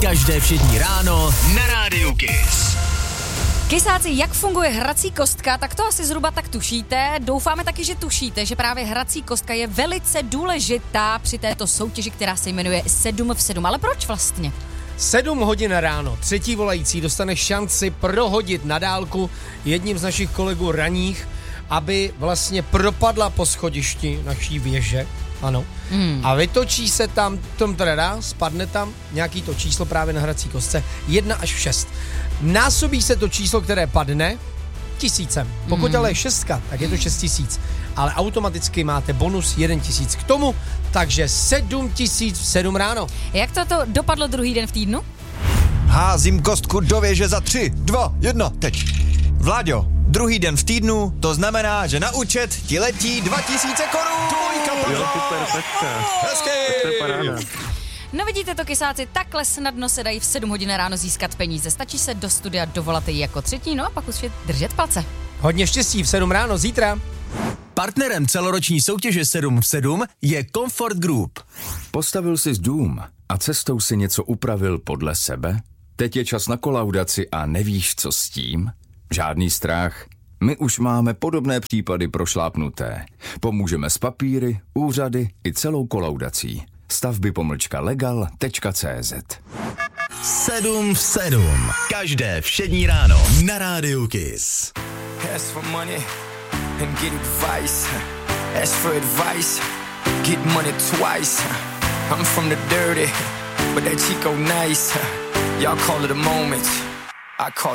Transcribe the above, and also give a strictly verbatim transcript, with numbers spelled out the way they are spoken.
Každé všední ráno na Rádiu Kiss. Kysáci, jak funguje hrací kostka, tak to asi zhruba tak tušíte. Doufáme taky, že tušíte, že právě hrací kostka je velice důležitá při této soutěži, která se jmenuje sedm v sedm. Ale proč vlastně? sedm hodin ráno, třetí volající dostane šanci prohodit na dálku jedním z našich kolegů raních, aby vlastně propadla po schodišti naší věže, ano, hmm. a vytočí se tam, tom teda spadne tam nějaký to číslo právě na hrací kostce, jedna až šest. Násobí se to číslo, které padne, tisícem. Pokud hmm. ale je šestka, tak je to šest tisíc. Ale automaticky máte bonus jeden tisíc k tomu, takže sedm tisíc v sedm ráno. Jak toto dopadlo druhý den v týdnu? Házím kostku do věže za tři, dva, jedna, teď. Vláďo, druhý den v týdnu, to znamená, že na účet ti letí dva tisíce korun. Jo, super, pecka. Hezky. To je paráda. No vidíte to, kysáci, takhle snadno se dají v sedm hodin ráno získat peníze. Stačí se do studia dovolat jako třetí, no a pak už je držet palce. Hodně štěstí v sedm ráno zítra. Partnerem celoroční soutěže sedm v sedm je Comfort Group. Postavil jsi dům a cestou si něco upravil podle sebe? Teď je čas na kolaudaci a nevíš, co s tím? Žádný strach. My už máme podobné případy prošlápnuté. Pomůžeme s papíry, úřady i celou kolaudací. Stavby pomlčka legal tečka cé zet. sedm v sedm. Každé všední ráno na Rádiu Kiss. Ask for money and get advice. Ask for advice, get money twice. I'm from the dirty, but that Chico nice. Y'all call it a moment, I call it